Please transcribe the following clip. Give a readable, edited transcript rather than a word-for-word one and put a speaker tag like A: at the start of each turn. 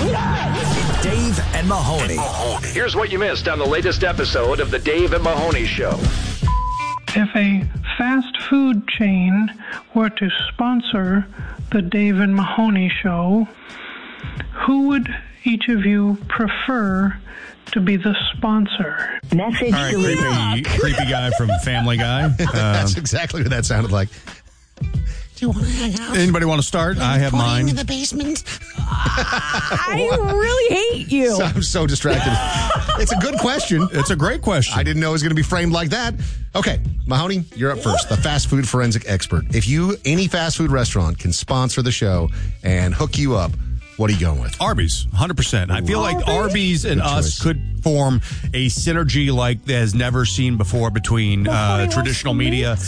A: Dave and Mahoney.
B: Here's what you missed on the latest episode of the Dave and Mahoney Show.
C: If a fast food chain were to sponsor the Dave and Mahoney Show, who would each of you prefer to be the sponsor?
D: Message
E: All right, creepy guy from Family Guy.
F: That's exactly what that sounded like. Do you want to hang out?
E: Anybody want to start? I have mine.
F: In the basement.
D: I really hate you.
F: I'm so distracted. It's a good question.
E: It's a great question.
F: I didn't know it was going to be framed like that. Okay, Mahoney, you're up first, the fast food forensic expert. If any fast food restaurant can sponsor the show and hook you up, what are you going with?
E: Arby's, 100%. I feel like Arby's and us could form a synergy like has never seen before between traditional media